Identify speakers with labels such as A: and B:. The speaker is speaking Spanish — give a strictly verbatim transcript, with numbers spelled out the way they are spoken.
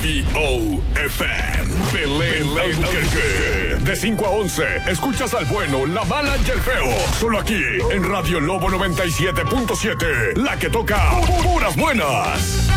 A: B O F M. Belén Albuquerque. De cinco a once, escuchas al bueno, la mala y el feo. Solo aquí, en Radio Lobo noventa y siete punto siete. La que toca puras buenas.